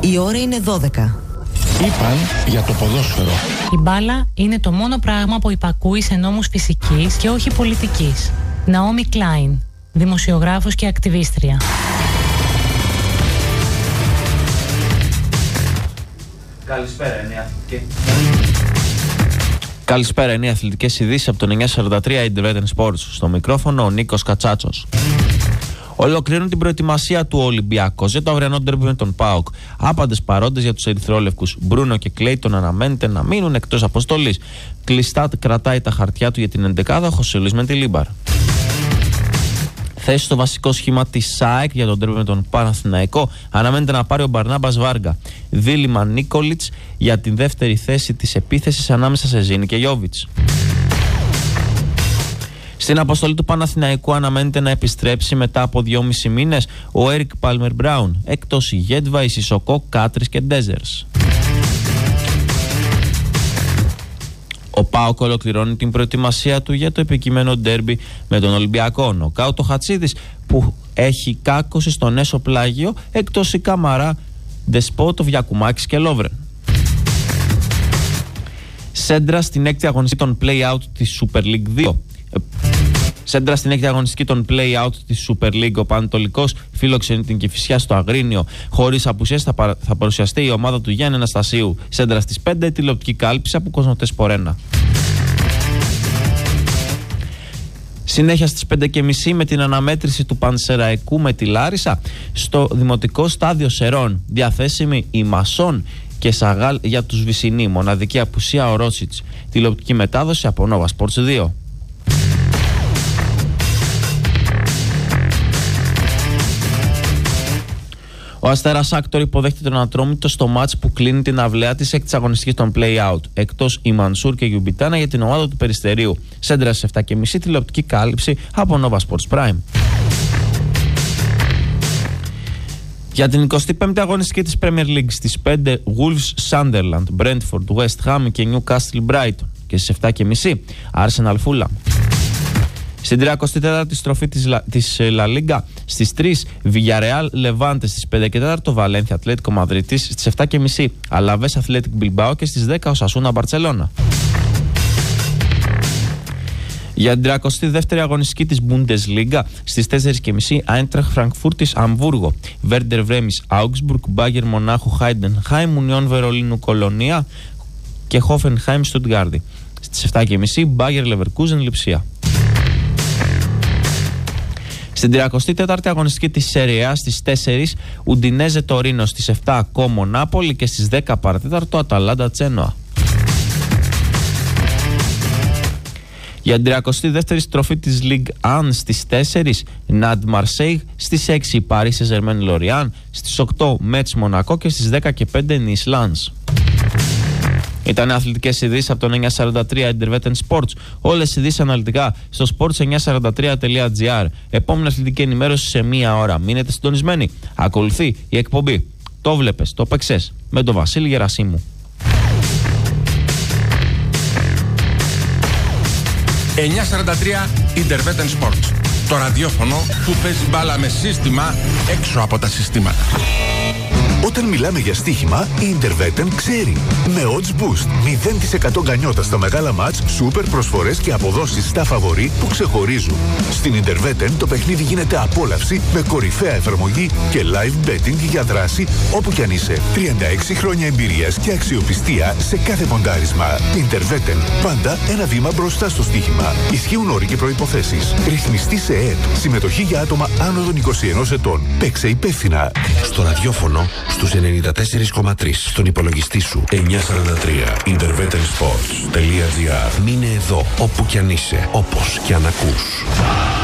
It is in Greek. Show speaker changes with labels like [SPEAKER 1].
[SPEAKER 1] Η ώρα είναι 12.
[SPEAKER 2] Είπαν για το ποδόσφαιρο.
[SPEAKER 3] Η μπάλα είναι το μόνο πράγμα που υπακούει σε νόμους φυσικής και όχι πολιτικής. Ναόμι Κλάιν, δημοσιογράφος και ακτιβίστρια.
[SPEAKER 4] Καλησπέρα, είναι οι αθλητικές ειδήσεις από το 943 Independent Sports. Στο μικρόφωνο ο Νίκος Κατσάτσος. Ολοκληρώνουν την προετοιμασία του Ολυμπιακός για το αυριανό ντέρμπι με τον ΠΑΟΚ. Άπαντες παρόντες για τους ερυθρόλευκους. Μπρούνο και Κλέιτον αναμένεται να μείνουν εκτός αποστολής. Κλειστά κρατάει τα χαρτιά του για την 11η ο Χωσέ Λουίς Μεντιλίμπαρ. Θέση στο βασικό σχήμα της ΣΑΕΚ για τον ντέρμπι με τον Παναθηναϊκό αναμένεται να πάρει ο Μπαρνάμπας Βάργα. Δίλημα Νίκολιτς για την δεύτερη θέση της επίθεσης ανάμεσα σε Ζήνη και Γιόβιτς. Στην αποστολή του Παναθηναϊκού αναμένεται να επιστρέψει μετά από 2,5 μήνες ο Έρικ Πάλμερ Μπράουν, εκτός η Γέντβα, η Σισοκό, Κάτρις και Ντέζερς. Ο ΠΑΟΚ ολοκληρώνει την προετοιμασία του για το επικείμενο ντέρμπι με τον Ολυμπιακό. Νοκάουτ ο Χατσίδης που έχει κάκωση στον έσω πλάγιο, εκτός η Καμαρά, Δεσπότοβ, Γιακουμάκης και Λόβρεν. Σέντρα στην έκτη αγωνιστική των play-out της Super League 2. Σέντρα στην έκτη αγωνιστική των play-out της Super League. Ο Πανετολικός φίλοξενε την Κηφισιά στο Αγρίνιο. Χωρίς απουσίες θα παρουσιαστεί η ομάδα του Γιάννη Αναστασίου. Σέντρα στις 5 τηλεοπτική κάλυψη από Κοσμοτέ Σπορένα. Συνέχεια στις 5:30 με την αναμέτρηση του Πανσεραϊκού με τη Λάρισα στο Δημοτικό Στάδιο Σερών. Διαθέσιμη η Μασόν και Σαγάλ για τους Βυσσινοί. Μοναδική απουσία ο Ρόσιτς. Τηλεοπτική μετάδοση από Nova Sports 2. Ο Αστέρας Άκτορ υποδέχεται τον Ατρόμητο στο μάτς που κλείνει την αυλαία της έκτης αγωνιστικής των play-out. Εκτός η Μανσούρ και η Γιουμπιτάνα για την ομάδα του Περιστερίου. Σέντρα στις 7:30 τηλεοπτική κάλυψη από Nova Sports Prime. Για την 25η αγωνιστική της Premier League στις 5 Wolves Sunderland, Brentford, West Ham και Newcastle Brighton. Και στις 7:30 Arsenal Fulham. Στην 34η στροφή της La Liga στις 3 Villarreal Levante, στις 5 και 4 Valencia Ατλέτικο Μαδρίτης, στις 7:30 Alaves Athletic Bilbao και στις 10 Osasuna Barcelona. Για την 32η αγωνιστική της Bundesliga στις 4:30 Eintracht Frankfurt Αμβούργο, Werder Bremen Augsburg, Bayern Μονάχου Heidenheim, Union Βερολίνου Κολονία και Hoffenheim Stuttgart. Στις 7:30 Bayer Leverkusen Λιψία. Στην 34η αγωνιστική της Serie A στις 4 Ουντινέζε Τωρίνο, στις 7 Κόμο Νάπολη και στις 10 παρατέταρτο Αταλάντα Τσένοα. Για την 32η στροφή της Ligue 1 στις 4 Ναντ Μαρσέιγ, στις 6 Παρί Σεζερμέν Λοριάν, στις 8 Μέτς Μονακό και στις 10 και 5 Νις Λανς. Ήταν αθλητικές ειδήσεις από το 943 Independent Sports. Όλες οι ειδήσεις αναλυτικά στο sports943.gr. Επόμενη αθλητική ενημέρωση σε μία ώρα. Μείνετε συντονισμένοι. Ακολουθεί η εκπομπή Το Βλέπες, το Παίξες με τον Βασίλη Γερασίμου.
[SPEAKER 2] 943 Independent Sports. Το ραδιόφωνο που παίζει μπάλα με σύστημα έξω από τα συστήματα.
[SPEAKER 5] Όταν μιλάμε για στοίχημα, η Interveten ξέρει. Με odds boost, 0% γκανιότα στα μεγάλα μάτς, σούπερ προσφορές και αποδόσεις στα φαβορί που ξεχωρίζουν. Στην Interveten το παιχνίδι γίνεται απόλαυση με κορυφαία εφαρμογή και live betting για δράση όπου κι αν είσαι. 36 χρόνια εμπειρίας και αξιοπιστία σε κάθε ποντάρισμα. Interveten, πάντα ένα βήμα μπροστά στο στοίχημα. Ισχύουν όροι και προϋποθέσεις. Ρυθμιστή σε ΕΕΠ. Συμμετοχή για άτομα άνω των 21 ετών. Παίξε υπεύθυνα.
[SPEAKER 6] Στο ραδιόφωνο στους 94,3. Στον υπολογιστή σου 943 intervetensports.gr. Μείνε εδώ όπου κι αν είσαι, όπως κι αν ακούς.